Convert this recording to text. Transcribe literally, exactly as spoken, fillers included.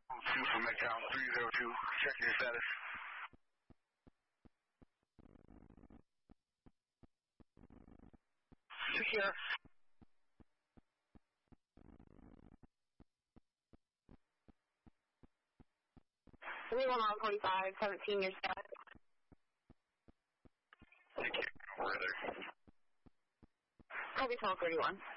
Two from Midtown three zero two. Check your status. Secure. three one one forty-five, seventeen, your status. Secure. Weather. Copy twelve thirty-one.